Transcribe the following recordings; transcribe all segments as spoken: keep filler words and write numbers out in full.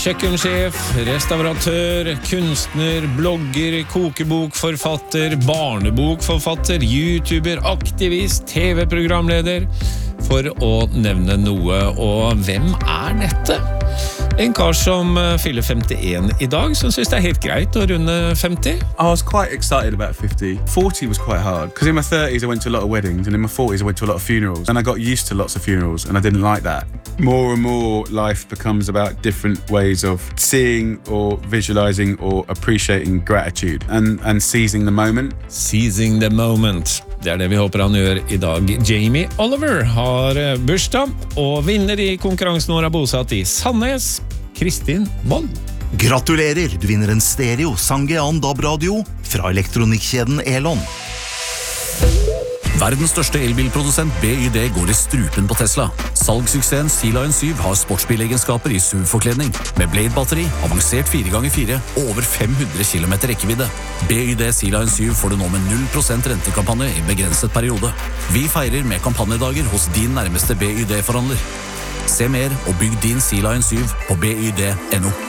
Kjøkkensjef, restauratør, kunstner, blogger, kokebokforfatter, barnebokforfatter, YouTuber, aktivist, T V-programleder, for å nevne noe. Og hvem er dette? En kar som fyller femtien I dag, som synes det er helt greit å runde femti. I was quite excited about fifty. forty was quite hard, because in my thirties I went to a lot of weddings, and in my forties I went to a lot of funerals, and I got used to lots of funerals, and I didn't like that. More and more life becomes about different ways of seeing or visualizing or appreciating gratitude and, and seizing the moment. Seizing the moment. Det er det vi håper han gjør I dag. Jamie Oliver har bursdag, og vinner I konkurransen vår er bosatt I Sandnes, Kristin Wold. Gratulerer, du vinner en stereo Sangean D A B-radio fra elektronikkjeden Elon. Verdens største elbilprodusent B Y D går I strupen på Tesla. Salgssuksessen Sea Lion syv har sportsbilegenskaper I S U V-forkledning, med Blade-batteri, avansert fire ganger fire og over fem hundre kilometer rekkevidde. B Y D Sea Lion syv får du nå med null prosent rentekampanje I begrenset periode. Vi feirer med kampanjedager hos din nærmeste B Y D-forhandler. Se mer og bygg din Sea Lion syv på b y d punktum n o.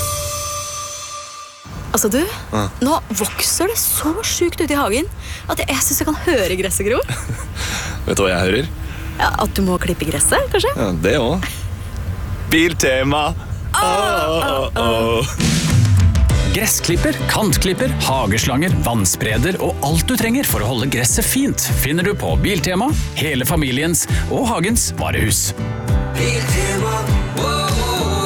Altså du, ja. Nå vokser det så sjukt ut I hagen at jeg synes jeg kan høre gresset gro. Vet du hva jeg hører? Ja, at du må klippe gresset, kanskje? Ja, det også. Biltema! Oh, oh, oh. Gressklipper, kantklipper, hageslanger, vannspreder og alt du trenger for å holde gresset fint finner du på Biltema, hele familiens og hagens varehus. Biltema, oh,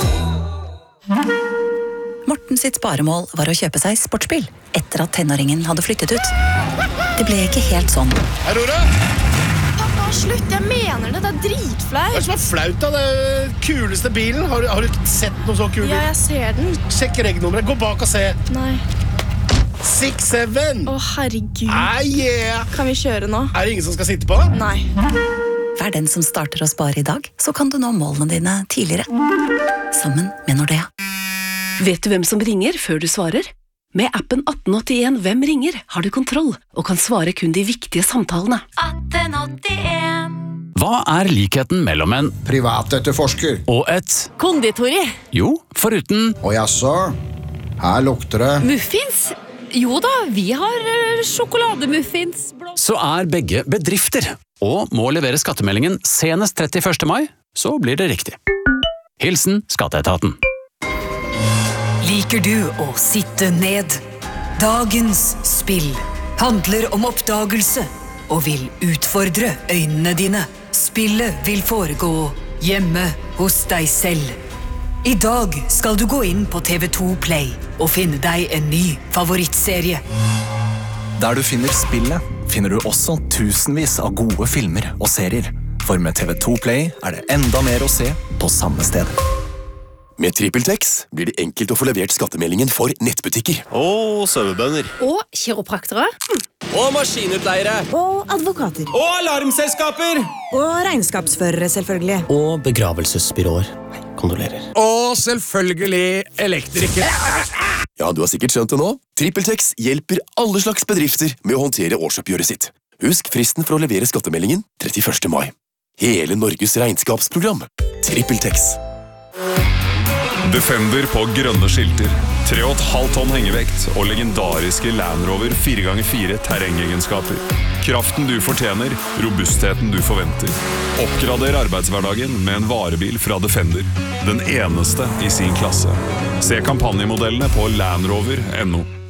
oh, oh. Morten sitt sparemål var å kjøpe seg sportsbil etter at tenåringen hadde flyttet ut. Det ble ikke helt sånn. Hei, Rora! Pappa, slutt, jeg mener det, det er dritflaut. Hva er det som er flaut da? Det er kuleste bilen. Har, har du sett noe så kul bil? Ja, jeg ser den. Sjekk regnummeret, gå bak og se. Nei. seks syv! Å, herregud. Ah, yeah! Kan vi kjøre nå? Er det ingen som skal sitte på? Nei. Vær den som starter å spare I dag, så kan du nå målene dine tidligere. Sammen med Nordea. Vet du hvem som ringer før du svarer? Med appen atten åttien Hvem ringer har du kontroll og kan svare kun de viktige samtalene. atten åttien Hva er likheten mellom en privatetterforsker og et konditori? Jo, foruten Og jaså, her lukter det Muffins? Jo da, vi har uh, sjokolademuffins. Så er begge bedrifter og må levere skattemeldingen senest trettiførste mai, så blir det riktig. Hilsen Skatteetaten. Liker du å sitte ned? Dagens spill handler om oppdagelse og vil utfordre øynene dine. Spillet vil foregå hjemme hos deg selv. I dag skal du gå inn på T V to Play og finne deg en ny favorittserie. Der du finner spillet, finner du også tusenvis av gode filmer og serier. For med T V to Play er det enda mer å se på samme sted. Med TrippelTex blir det enkelt å få levert skattemeldingen for nettbutikker. Og sauebønder. Og kiropraktere. Og maskinutleiere. Og advokater. Og alarmselskaper. Og regnskapsførere, selvfølgelig. Og begravelsesbyråer. Kondolerer. Og selvfølgelig elektrikere. Ja, du har sikkert skjønt det nå. TrippelTex hjelper alle slags bedrifter med å håndtere årsoppgjøret sitt. Husk fristen for å levere skattemeldingen trettiførste mai. Hele Norges regnskapsprogram. TrippelTex. Defender på grønne skilter, tre og et halvt tonn hengevekt og legendariske Land Rover fire ganger fire terrengegenskaper. Kraften du fortjener, robustheten du forventer. Oppgrader arbeidshverdagen med en varebil fra Defender. Den eneste I sin klasse. Se kampanjemodellene på land rover punktum n o.